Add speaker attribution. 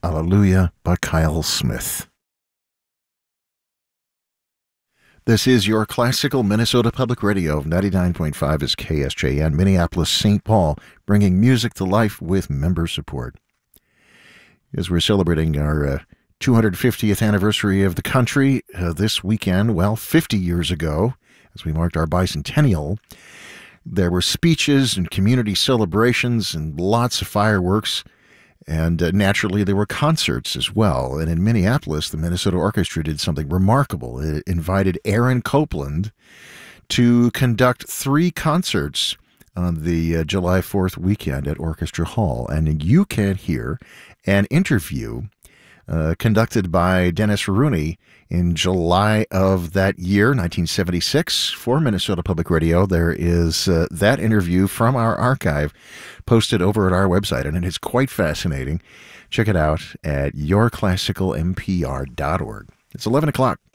Speaker 1: Alleluia by Kyle Smith. This is your classical Minnesota Public Radio. 99.5 is KSJN, Minneapolis, St. Paul, bringing music to life with member support. As we're celebrating our 250th anniversary of the country this weekend, 50 years ago, as we marked our bicentennial, there were speeches and community celebrations and lots of fireworks. And naturally, there were concerts as well. And in Minneapolis, the Minnesota Orchestra did something remarkable. It invited Aaron Copland to conduct 3 concerts on the July 4th weekend at Orchestra Hall. And you can hear an interview conducted by Dennis Rooney in July of that year, 1976, for Minnesota Public Radio. There is that interview from our archive posted over at our website, and it is quite fascinating. Check it out at yourclassicalmpr.org. It's 11 o'clock.